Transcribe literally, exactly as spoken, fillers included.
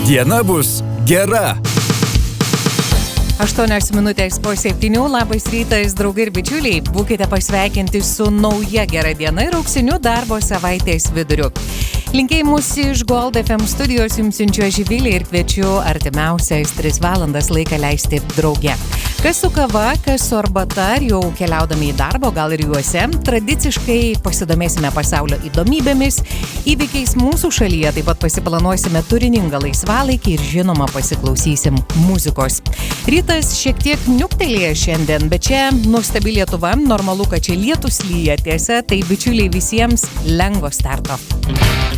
Diena bus gera. Aštuonios minutės po septynių. Labas rytas, draugai ir bičiuliai. Būkite pasveikinti su nauja gera diena ir auksiniu darbo savaitės viduriu. Linkėjimus iš Gold F M studijos jums siunčiu Živilė ir kviečiu artimiausias tris valandas laiką leisti drauge. Kas su kava, kas su arbata, ar jau keliaudami į darbą, gal ir juose, tradiciškai pasidomėsime pasaulio įdomybėmis, įvykiais mūsų šalyje, taip pat pasiplanuosime turiningą laisvalaikį ir žinoma pasiklausysim muzikos. Rytas šiek tiek niuktelėja šiandien, bet čia nuostabi Lietuva, normalu, kad čia lietus lyja, tiesa, tai bičiuliai visiems lengvo starto.